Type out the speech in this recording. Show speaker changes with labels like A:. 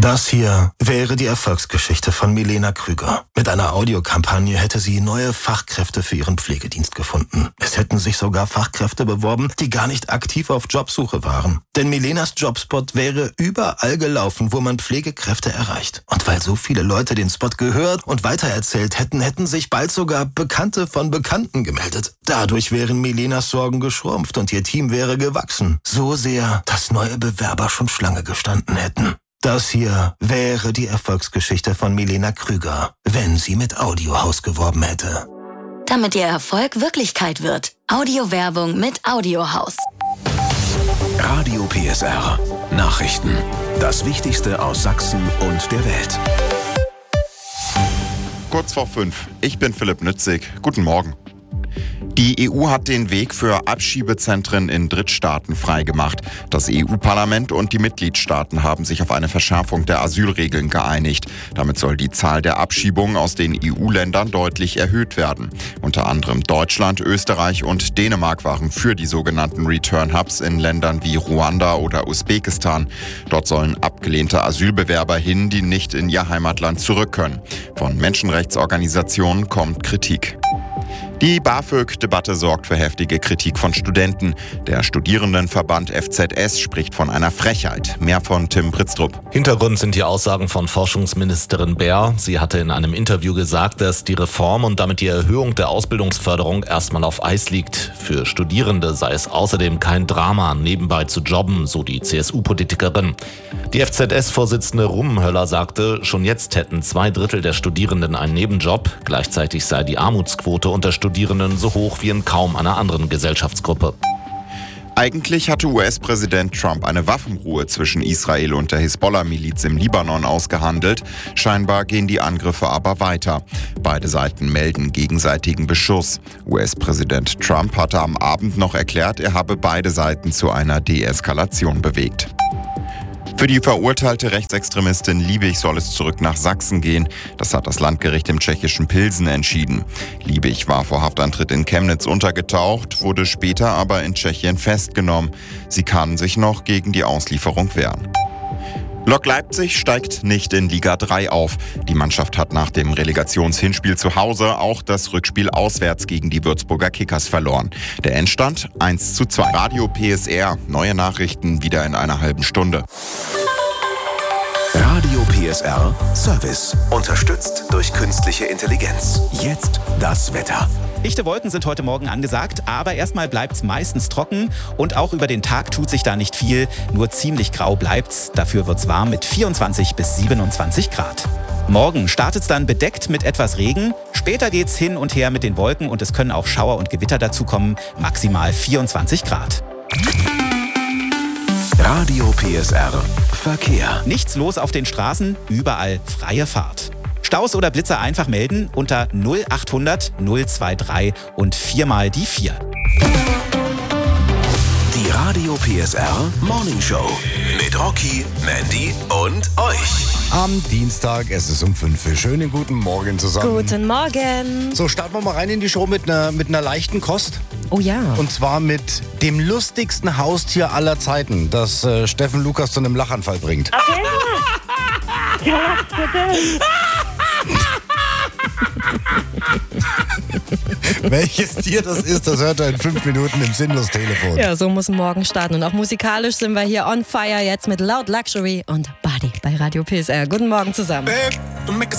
A: Das hier wäre die Erfolgsgeschichte von Milena Krüger. Mit einer Audiokampagne hätte sie neue Fachkräfte für ihren Pflegedienst gefunden. Es hätten sich sogar Fachkräfte beworben, die gar nicht aktiv auf Jobsuche waren. Denn Milenas Jobspot wäre überall gelaufen, wo man Pflegekräfte erreicht. Und weil so viele Leute den Spot gehört und weitererzählt hätten, hätten sich bald sogar Bekannte von Bekannten gemeldet. Dadurch wären Milenas Sorgen geschrumpft und ihr Team wäre gewachsen. So sehr, dass neue Bewerber schon Schlange gestanden hätten. Das hier wäre die Erfolgsgeschichte von Milena Krüger, wenn sie mit Audiohaus geworben hätte.
B: Damit ihr Erfolg Wirklichkeit wird. Audiowerbung mit Audiohaus.
C: Radio PSR. Nachrichten. Das Wichtigste aus Sachsen und der Welt.
D: Kurz vor 5. Ich bin Philipp Nützig. Guten Morgen. Die EU hat den Weg für Abschiebezentren in Drittstaaten freigemacht. Das EU-Parlament und die Mitgliedstaaten haben sich auf eine Verschärfung der Asylregeln geeinigt. Damit soll die Zahl der Abschiebungen aus den EU-Ländern deutlich erhöht werden. Unter anderem Deutschland, Österreich und Dänemark waren für die sogenannten Return-Hubs in Ländern wie Ruanda oder Usbekistan. Dort sollen abgelehnte Asylbewerber hin, die nicht in ihr Heimatland zurück können. Von Menschenrechtsorganisationen kommt Kritik. Die BAföG-Debatte sorgt für heftige Kritik von Studenten. Der Studierendenverband FZS spricht von einer Frechheit. Mehr von Tim Pritztrup.
E: Hintergrund sind die Aussagen von Forschungsministerin Baer. Sie hatte in einem Interview gesagt, dass die Reform und damit die Erhöhung der Ausbildungsförderung erstmal auf Eis liegt. Für Studierende sei es außerdem kein Drama, nebenbei zu jobben, so die CSU-Politikerin. Die FZS-Vorsitzende Rummenhöller sagte, schon jetzt hätten 2/3 der Studierenden einen Nebenjob. Gleichzeitig sei die Armutsquote unter Studierenden so hoch wie in kaum einer anderen Gesellschaftsgruppe.
D: Eigentlich hatte US-Präsident Trump eine Waffenruhe zwischen Israel und der Hisbollah-Miliz im Libanon ausgehandelt. Scheinbar gehen die Angriffe aber weiter. Beide Seiten melden gegenseitigen Beschuss. US-Präsident Trump hatte am Abend noch erklärt, er habe beide Seiten zu einer Deeskalation bewegt. Für die verurteilte Rechtsextremistin Liebig soll es zurück nach Sachsen gehen. Das hat das Landgericht im tschechischen Pilsen entschieden. Liebig war vor Haftantritt in Chemnitz untergetaucht, wurde später aber in Tschechien festgenommen. Sie kann sich noch gegen die Auslieferung wehren. Lok Leipzig steigt nicht in Liga 3 auf. Die Mannschaft hat nach dem Relegationshinspiel zu Hause auch das Rückspiel auswärts gegen die Würzburger Kickers verloren. Der Endstand 1:2. Radio PSR. Neue Nachrichten wieder in einer halben Stunde.
C: Radio PSR Service. Unterstützt durch künstliche Intelligenz. Jetzt das Wetter.
F: Dichte Wolken sind heute Morgen angesagt, aber erstmal bleibt's meistens trocken und auch über den Tag tut sich da nicht viel, nur ziemlich grau bleibt's. Dafür wird's warm mit 24 bis 27 Grad. Morgen startet's dann bedeckt mit etwas Regen, später geht's hin und her mit den Wolken und es können auch Schauer und Gewitter dazukommen, maximal 24 Grad.
C: Radio PSR Verkehr.
F: Nichts los auf den Straßen, überall freie Fahrt. Staus oder Blitzer einfach melden unter 0800 023 und 4 mal die 4.
C: Die Radio PSR Morning Show mit Rocky, Mandy und euch.
G: Am Dienstag, es ist um 5 Uhr. Schönen guten Morgen zusammen.
H: Guten Morgen.
G: So, starten wir mal rein in die Show mit einer leichten Kost.
H: Oh ja.
G: Und zwar mit dem lustigsten Haustier aller Zeiten, das Steffen Lukas zu einem Lachanfall bringt.
H: Okay. Ja, bitte.
G: Welches Tier das ist, das hört er in 5 Minuten im Sinnlos-Telefon.
H: Ja, so muss morgen starten. Und auch musikalisch sind wir hier on fire jetzt mit Loud Luxury und Body bei Radio PSR. Guten Morgen zusammen.